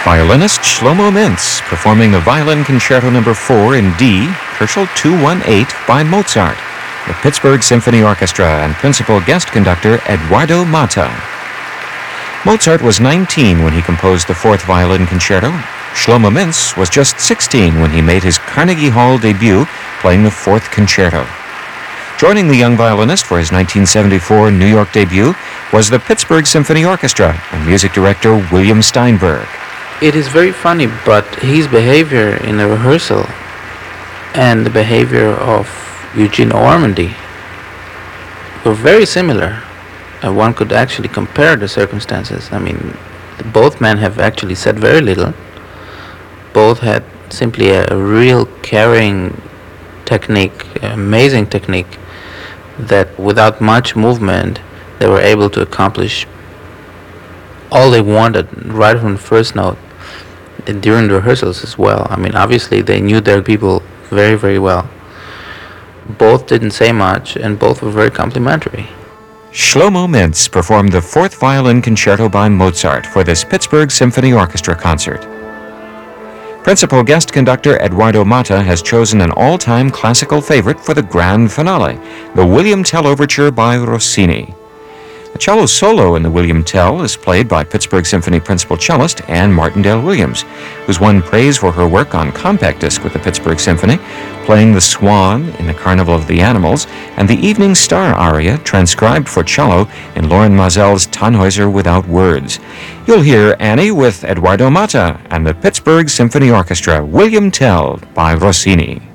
Violinist Shlomo Mintz performing the Violin Concerto No. 4 in D, Herschel 218 by Mozart, the Pittsburgh Symphony Orchestra, and principal guest conductor Eduardo Mata. Mozart was 19 when he composed the Fourth Violin Concerto. Shlomo Mintz was just 16 when he made his Carnegie Hall debut playing the Fourth Concerto. Joining the young violinist for his 1974 New York debut was the Pittsburgh Symphony Orchestra and music director William Steinberg. It is very funny, but his behavior in the rehearsal and the behavior of Eugene Ormandy were very similar. One could actually compare the circumstances. I mean, both men have actually said very little. Both had simply a real carrying technique, amazing technique, that without much movement they were able to accomplish all they wanted right from the first note. And during the rehearsals as well. I mean, obviously they knew their people very, very well. Both didn't say much, and both were very complimentary. Shlomo Mintz performed the Fourth Violin Concerto by Mozart for this Pittsburgh Symphony Orchestra concert. Principal guest conductor Eduardo Mata has chosen an all-time classical favorite for the grand finale, the William Tell Overture by Rossini. The cello solo in the William Tell is played by Pittsburgh Symphony principal cellist Anne Martindale Williams, who's won praise for her work on compact disc with the Pittsburgh Symphony, playing the Swan in the Carnival of the Animals and the Evening Star aria transcribed for cello in Loren Maazel's Tannhäuser Without Words. You'll hear Annie with Eduardo Mata and the Pittsburgh Symphony Orchestra, William Tell by Rossini.